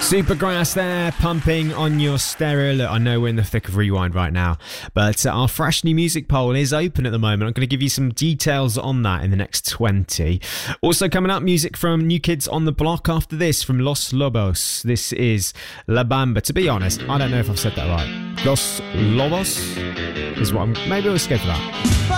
Supergrass there, pumping on your stereo. Look, I know we're in the thick of Rewind right now, but our fresh new music poll is open at the moment. I'm going to give you some details on that in the next 20. Also coming up, music from New Kids on the Block after this from Los Lobos. This is La Bamba. To be honest, I don't know if I've said that right. Los Lobos is what maybe I'll skip that.